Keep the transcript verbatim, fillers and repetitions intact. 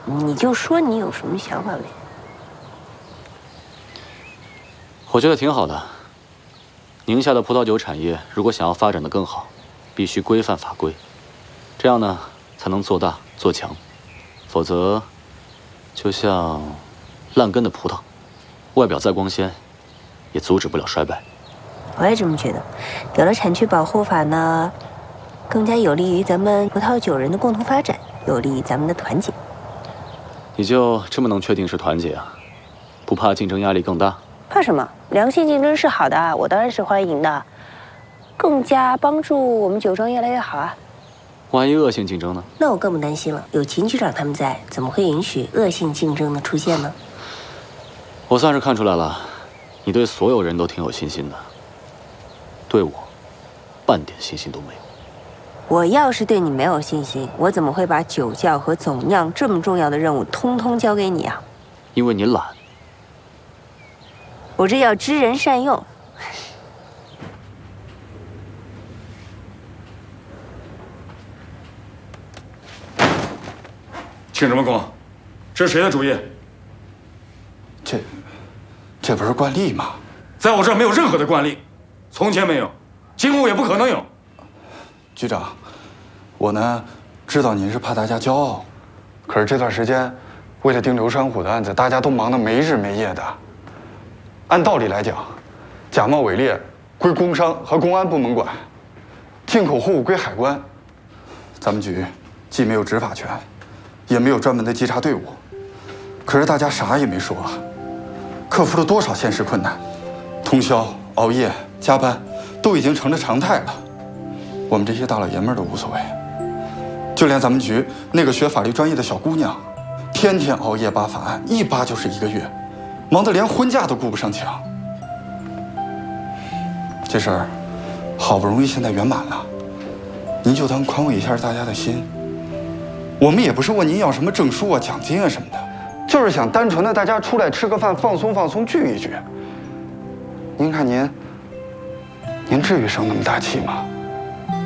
你就说你有什么想法呗。 我觉得挺好的。宁夏的葡萄酒产业如果想要发展得更好，必须规范法规，这样呢才能做大做强。否则，就像烂根的葡萄，外表再光鲜，也阻止不了衰败。 我也这么觉得。有了产区保护法呢，更加有利于咱们葡萄酒人的共同发展，有利于咱们的团结。 你就这么能确定是团结啊？不怕竞争压力更大？ 怕什么？良性竞争是好的，我当然是欢迎的，更加帮助我们酒庄越来越好啊。 万一恶性竞争呢？ 那我更不担心了，有秦局长他们在，怎么会允许恶性竞争的出现呢？ 我算是看出来了，你对所有人都挺有信心的，对我，半点信心都没有。 我要是对你没有信心，我怎么会把酒窖和总酿这么重要的任务通通交给你啊？ 因为你懒。 我这叫知人善用。 庆什么功？这是谁的主意？ 这，这不是惯例吗？ 在我这儿没有任何的惯例，从前没有，今后也不可能有。 局长，我呢知道您是怕大家骄傲，可是这段时间，为了盯刘山虎的案子，大家都忙得没日没夜的。按道理来讲，假冒伪劣归工商和公安部门管，进口货物归海关。咱们局既没有执法权，也没有专门的稽查队伍，可是大家啥也没说，克服了多少现实困难，通宵熬夜加班都已经成了常态了。我们这些大老爷们儿都无所谓，就连咱们局那个学法律专业的小姑娘，天天熬夜扒法案，一扒就是一个月，忙得连婚假都顾不上抢。这事儿好不容易现在圆满了，您就当宽慰一下大家的心。我们也不是问您要什么证书啊、奖金啊什么的，就是想单纯的大家出来吃个饭，放松放松，聚一聚。您看您，您至于生那么大气吗？